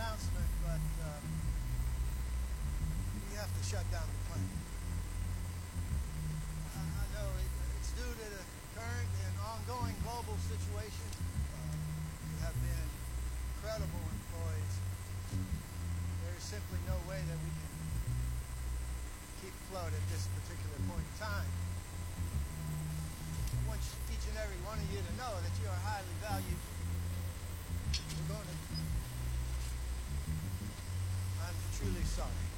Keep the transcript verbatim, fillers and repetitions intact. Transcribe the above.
announcement, but uh, we have to shut down the plant. I, I know it, it's due to the current and ongoing global situation. Uh, you have been incredible employees. There's simply no way that we can keep afloat at this particular point in time. I want each and every one of you to know that you are highly valued. We're going to... I'm truly sorry.